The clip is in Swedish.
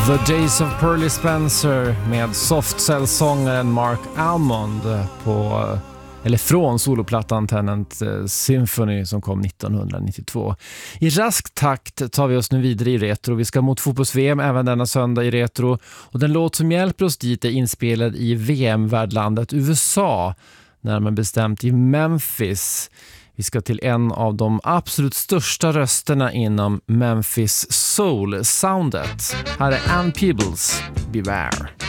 The Days of Pearly Spencer med Soft Cell-sångaren Mark Almond från soloplattan Tenant Symphony som kom 1992. I rask takt tar vi oss nu vidare i retro. Vi ska mot fotbolls-VM även denna söndag i retro. Och den låt som hjälper oss dit är inspelad i VM-värdlandet USA, närmare bestämt i Memphis. Vi ska till en av de absolut största rösterna inom Memphis Soul-soundet. Här är Ann Peebles, Beware.